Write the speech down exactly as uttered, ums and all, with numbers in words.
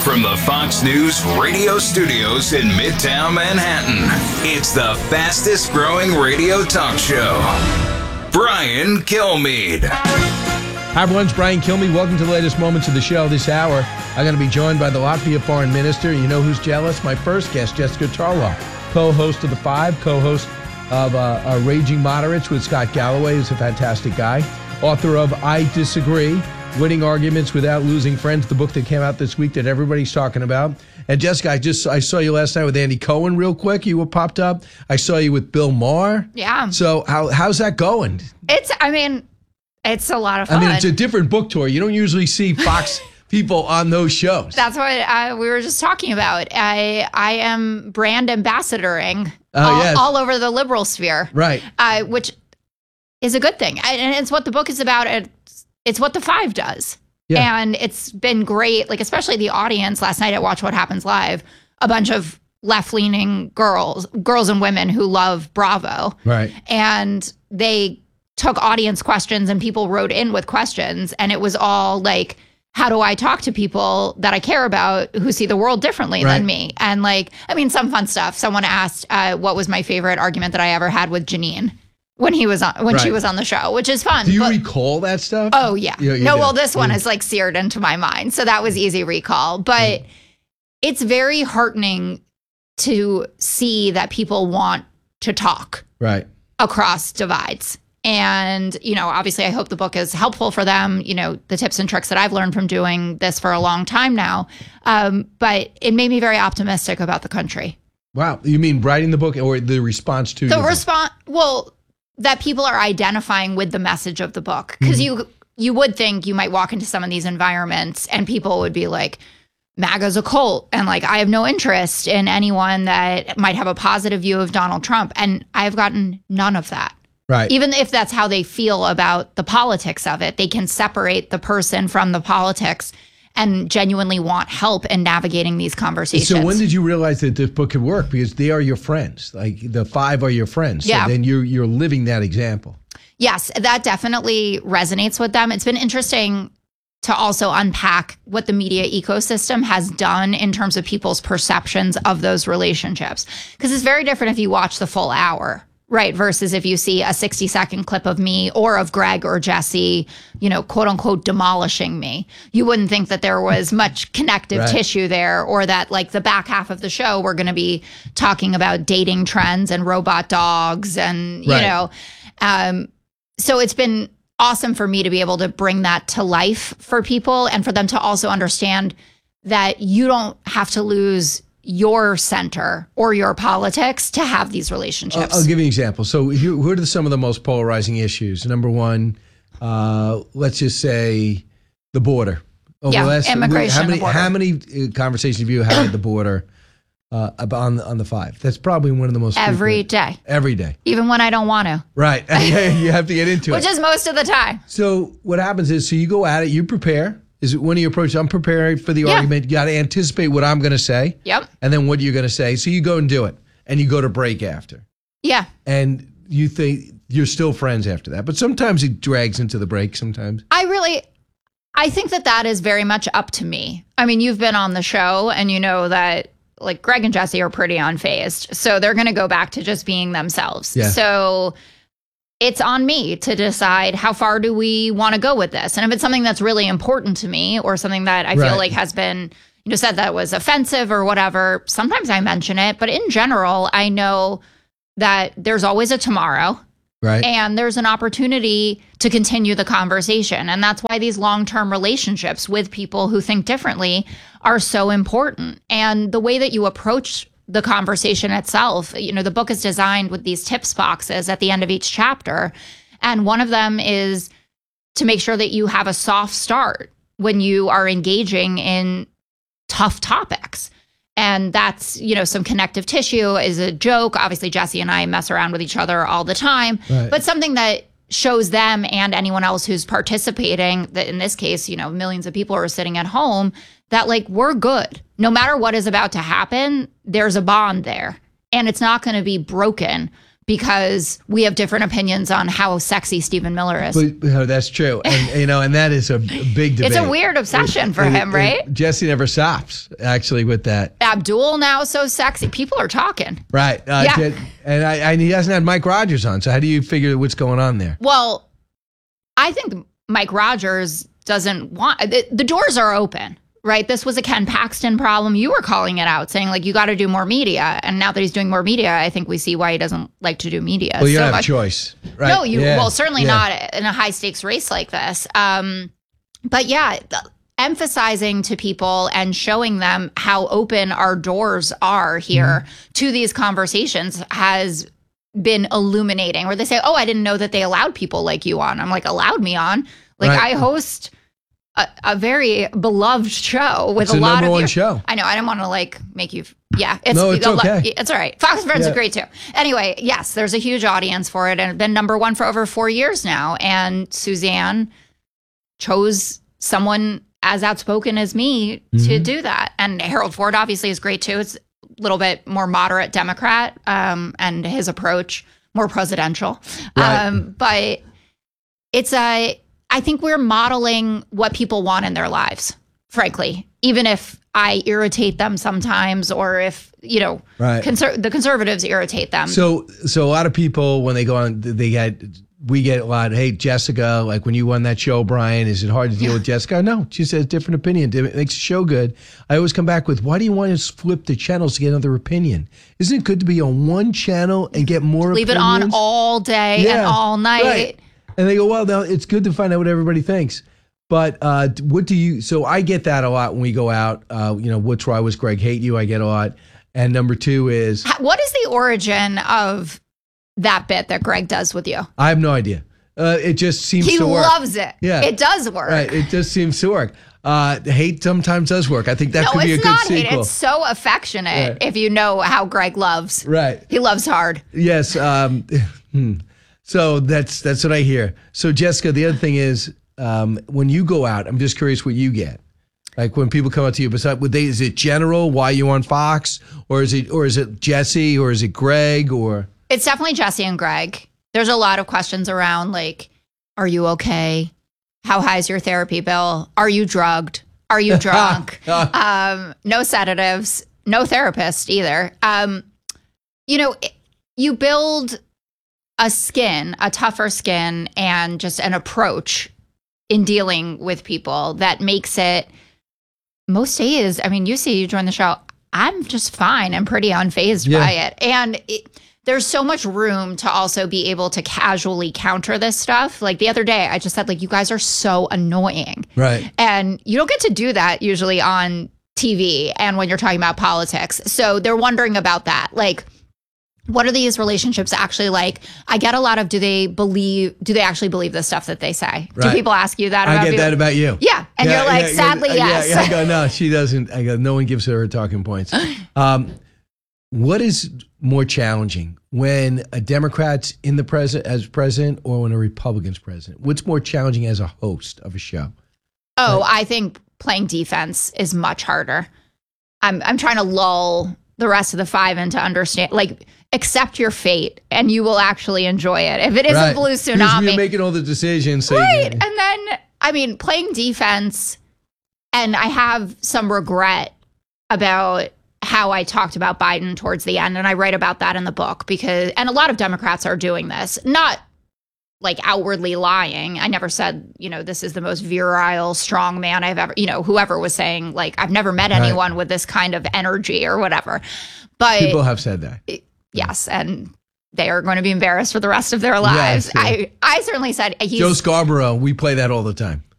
From the Fox News radio studios in Midtown Manhattan, it's the fastest growing radio talk show. Brian Kilmeade. Hi everyone, it's Brian Kilmeade. Welcome to the latest moments of the show this hour. I'm going to be joined by the Latvia Foreign Minister. You know who's jealous? My first guest, Jessica Tarlow, co-host of The Five, co-host of uh, uh, Raging Moderates with Scott Galloway, who's a fantastic guy. Author of I Disagree, Winning Arguments Without Losing Friends, the book that came out this week that everybody's talking about. And Jessica, I just I saw you last night with Andy Cohen real quick. You were popped up. I saw you with Bill Maher. Yeah. So how how's that going? It's, I mean, it's a lot of fun. I mean, it's a different book tour. You don't usually see Fox people on those shows. That's what uh, we were just talking about. I I am brand ambassadoring Oh, all, yes. all over the liberal sphere. Right. Uh, which is a good thing. I, and it's what the book is about. It's, it's what The Five does. Yeah. And it's been great, like especially the audience. Last night at Watch What Happens Live, a bunch of left-leaning girls, girls and women who love Bravo. Right. And they took audience questions and people wrote in with questions. And it was all like, how do I talk to people that I care about who see the world differently Right. than me? And like, I mean, some fun stuff. Someone asked uh, what was my favorite argument that I ever had with Janine when he was on when she Right. was on the show, which is fun. Do you but, recall that stuff? Oh yeah. You- you no, do. well, this one Mm. is like seared into my mind. So that was easy recall. But Mm. it's very heartening to see that people want to talk Right. across divides. And, you know, obviously I hope the book is helpful for them, you know, the tips and tricks that I've learned from doing this for a long time now. Um, but it made me very optimistic about the country. Wow. You mean writing the book or the response to The your book? response, well, that people are identifying with the message of the book. Because you you would think you might walk into some of these environments and people would be like, MAGA's a cult. And like, I have no interest in anyone that might have a positive view of Donald Trump. And I've gotten none of that. Right. Even if that's how they feel about the politics of it, they can separate the person from the politics and genuinely want help in navigating these conversations. So when did you realize that this book could work? Because they are your friends. Like the five are your friends. Yeah. So then you're, you're living that example. Yes, that definitely resonates with them. It's been interesting to also unpack what the media ecosystem has done in terms of people's perceptions of those relationships. Because it's very different if you watch the full hour. Right, versus if you see a sixty second clip of me or of Greg or Jesse, you know, quote unquote, demolishing me. You wouldn't think that there was much connective Right. tissue there, or that like the back half of the show, we're going to be talking about dating trends and robot dogs and, you Right. know. Um, so it's been awesome for me to be able to bring that to life for people and for them to also understand that you don't have to lose your center or your politics to have these relationships. I'll, I'll give you an example. So if you, who are the, some of the most polarizing issues? Number one, uh, let's just say the border. Over Yeah, the last, immigration How and many, the border. how many uh, conversations have you had at the border uh, about on, the- on the five? That's probably one of the most Every frequent. day, Every day. even when I don't want to, Right. You have to get into which it. is most of the time. So what happens is, so you go at it, you prepare. Is it one of your approaches? I'm preparing for the Yeah. argument. You got to anticipate what I'm going to say. Yep. And then what you're going to say. So you go and do it. And you go to break after. Yeah. And you think you're still friends after that. But sometimes it drags into the break sometimes. I really, I think that that is very much up to me. I mean, you've been on the show and you know that like Greg and Jesse are pretty unfazed. So they're going to go back to just being themselves. Yeah. So it's on me to decide how far do we want to go with this. And if it's something that's really important to me or something that I Right. feel like has been, you know, said that was offensive or whatever, sometimes I mention it. But in general, I know that there's always a tomorrow. Right. And there's an opportunity to continue the conversation. And that's why these long-term relationships with people who think differently are so important. And the way that you approach the conversation itself, you know, the book is designed with these tips boxes at the end of each chapter. And one of them is to make sure that you have a soft start when you are engaging in tough topics. And that's, you know, some connective tissue is a joke. Obviously, Jesse and I mess around with each other all the time, Right. but something that shows them and anyone else who's participating, that in this case, you know, millions of people are sitting at home, that like we're good. No matter what is about to happen, there's a bond there and it's not going to be broken because we have different opinions on how sexy Stephen Miller is. But, no, that's true. And, you know, and that is a big debate. It's a weird obsession it, for it, him, it, right? It, Jesse never stops, actually, with that. Abdul now so sexy. People are talking. Right. Uh, Yeah. J- And, I, and he hasn't had Mike Rogers on. So how do you figure what's going on there? Well, I think Mike Rogers doesn't want the, the doors are open, right? This was a Ken Paxton problem. You were calling it out, saying like you got to do more media. And now that he's doing more media, I think we see why he doesn't like to do media. Well, you so don't have much. a choice, right? No, you Yeah. well certainly Yeah. not in a high stakes race like this. Um, but yeah, th- emphasizing to people and showing them how open our doors are here Mm-hmm. to these conversations has been illuminating. Where they say, "Oh, I didn't know that they allowed people like you on." I'm like, "Allowed me on?" Like Right. I host a, a very beloved show with It's a the lot number of one your- show. I know. I didn't want to like make you. Yeah, it's No, it's a lo- okay. It's all right. Fox and Friends Yeah. are great too. Anyway, yes, there's a huge audience for it, and it's been number one for over four years now. And Suzanne chose someone as outspoken as me to Mm-hmm. do that. And Harold Ford obviously is great too. It's a little bit more moderate Democrat, um, and his approach more presidential. Right. Um, but it's a. I think we're modeling what people want in their lives, frankly, even if I irritate them sometimes, or if, you know, Right. conser- the conservatives irritate them. So, so a lot of people, when they go on, they get, we get a lot, hey, Jessica, like when you won that show, Brian, is it hard to deal with Jessica? No, she says different opinion. It makes the show good. I always come back with, why do you want to flip the channels to get another opinion? Isn't it good to be on one channel and get more Leave it opinions? on all day and all night. Right. And they go, well, now it's good to find out what everybody thinks. But uh, what do you, so I get that a lot when we go out. Uh, you know, what's why was Greg hate you? I get a lot. And number two is, Ha- What is the origin of that bit that Greg does with you? I have no idea. Uh, it just seems He to work. loves it. Yeah. It does work. Right. It just seems to work. Uh, hate sometimes does work. I think that No, could be a it's good not hate. sequel. It's so affectionate Right. if you know how Greg loves. Right. He loves hard. Yes. Um, hmm. So that's that's what I hear. So Jessica, the other thing is, um, when you go out, I'm just curious what you get. Like when people come up to you, besides, would they? Is it general? Why you on Fox, or is it, or is it Jesse, or is it Greg, or? It's definitely Jesse and Greg. There's a lot of questions around like, are you okay? How high is your therapy bill? Are you drugged? Are you drunk? um, no sedatives, no therapist either. Um, you know, it- you build a skin, a tougher skin, and just an approach in dealing with people that makes it most days. I mean, you see, you join the show, I'm just fine and pretty unfazed Yeah. by it. And it, there's so much room to also be able to casually counter this stuff. Like the other day, I just said, like, you guys are so annoying. Right. And you don't get to do that usually on T V and when you're talking about politics. So they're wondering about that. Like, what are these relationships actually like? I get a lot of, do they believe, do they actually believe the stuff that they say? Do Right. people ask you that about I get you? that about you. Yeah. And Yeah, you're like, yeah, sadly, yeah, yes. Yeah, yeah, I go, no, she doesn't. I go, no one gives her her talking points. Um, what is more challenging, when a Democrat's in the president as president, or when a Republican's president? What's more challenging as a host of a show? Oh, I think playing defense is much harder. I'm I'm trying to lull the rest of the five into understand, like, accept your fate, and you will actually enjoy it. If it is Right. a blue Because tsunami, you're making all the decisions. So you right? can- And then, I mean, playing defense, and I have some regret about how I talked about Biden towards the end, and I write about that in the book, because, and a lot of Democrats are doing this, not like outwardly lying. I never said, you know, this is the most virile, strong man I've ever, you know, whoever was saying, like, I've never met Right. anyone with this kind of energy or whatever. But People have said that. yes, and they are going to be embarrassed for the rest of their lives. yeah. I, I certainly said he's Joe Scarborough, we play that all the time.